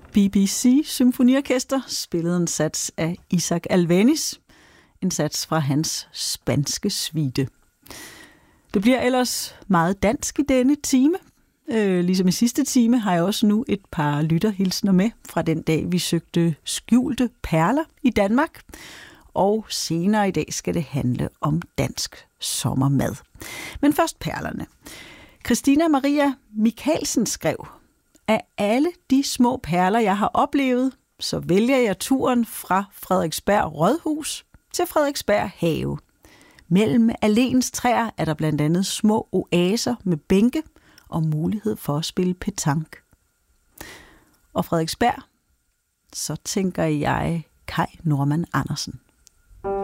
BBC Symfoniorkester spillede en sats af Isaac Albéniz, en sats fra hans spanske suite. Det bliver ellers meget dansk i denne time. Ligesom i sidste time har jeg også nu et par lytterhilsner med fra den dag, vi søgte skjulte perler i Danmark. Og senere i dag skal det handle om dansk sommermad. Men først perlerne. Christina Maria Michaelsen skrev: af alle de små perler, jeg har oplevet, så vælger jeg turen fra Frederiksberg Rådhus til Frederiksberg Have. Mellem alléens træer er der blandt andet små oaser med bænke og mulighed for at spille petanque. Og Frederiksberg, så tænker jeg Kai Normann Andersen.